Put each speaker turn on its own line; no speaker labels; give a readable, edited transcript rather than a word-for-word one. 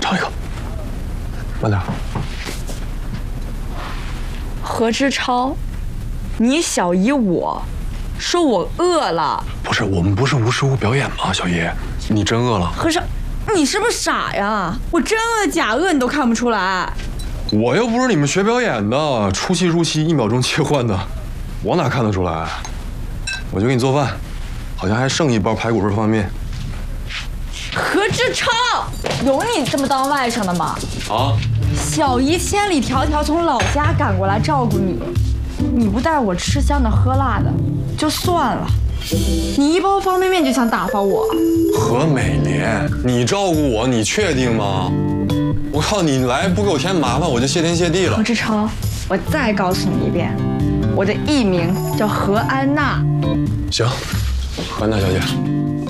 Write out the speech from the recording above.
尝一个，慢点。
何志超，你小姨我，说我饿了。
不是，我们不是无实物表演吗？小姨，你真饿了？
何少，你是不是傻呀？我真饿假饿你都看不出来。
我又不是你们学表演的，出戏入戏1秒钟切换的，我哪看得出来？我就给你做饭，好像还剩一包排骨味方便面。
何志超，有你这么当外甥的吗？
啊！
小姨千里迢迢从老家赶过来照顾你，你不带我吃香的喝辣的就算了，你一包方便面就想打发我？
何美莲，你照顾我，你确定吗？我靠，你来不给我添麻烦，我就谢天谢地了。
何志超，我再告诉你一遍，我的艺名叫何安娜。
行，何安娜小姐。